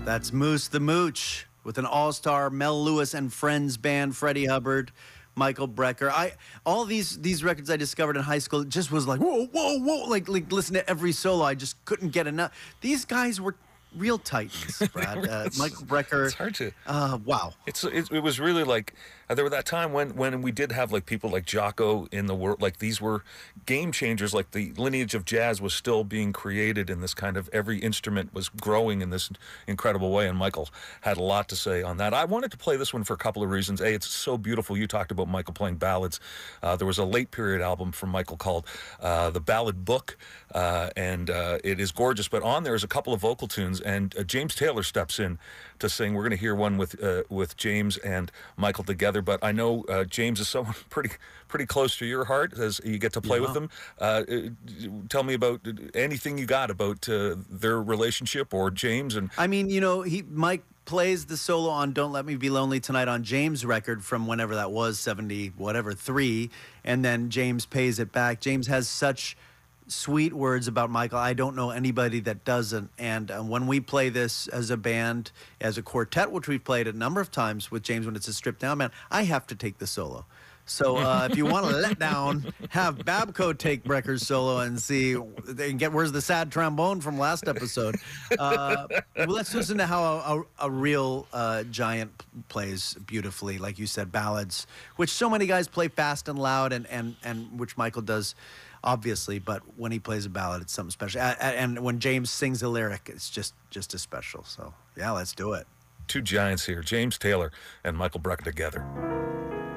That's Moose the Mooch with an all-star Mel Lewis and Friends band, Freddie Hubbard, Michael Brecker. All these records I discovered in high school just was like, whoa, whoa, whoa. Like listen to every solo. I just couldn't get enough. These guys were real titans, Brad. Michael Brecker. It's hard to. Wow. It was really like there was that time when we did have like people like Jocko in the world. Like these were game changers. Like the lineage of jazz was still being created in this kind of every instrument was growing in this incredible way. And Michael had a lot to say on that. I wanted to play this one for a couple of reasons. A, it's so beautiful. You talked about Michael playing ballads. There was a late period album from Michael called The Ballad Book, and it is gorgeous. But on there is a couple of vocal tunes. And James Taylor steps in to sing. We're going to hear one with James and Michael together. But I know James is someone pretty close to your heart as you get to play with them. Tell me about anything you got about their relationship or James. And I mean, Mike plays the solo on "Don't Let Me Be Lonely Tonight" on James' record from whenever that was, 3, and then James pays it back. James has such sweet words about Michael. I don't know anybody that doesn't. And when we play this as a band, as a quartet, which we've played a number of times with James when it's a stripped down band, I have to take the solo. So if you want to let down, have Babco take Brecker's solo and see they can get where's the sad trombone from last episode. Let's listen to how a real giant plays beautifully, like you said, ballads, which so many guys play fast and loud, and which Michael does. Obviously, but when he plays a ballad, it's something special. And when James sings a lyric, it's just as special. So, yeah, let's do it. Two giants here, James Taylor and Michael Brecker together.